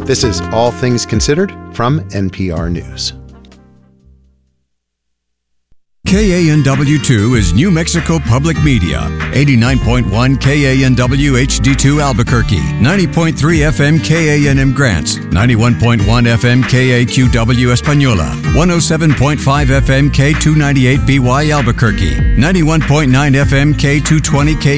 This is All Things Considered from NPR News. KANW2 is New Mexico Public Media. 89.1 KANW HD2 Albuquerque. 90.3 FM KANM Grants. 91.1 FM KAQW Española. 107.5 FM K298BY Albuquerque. 91.9 FM K220K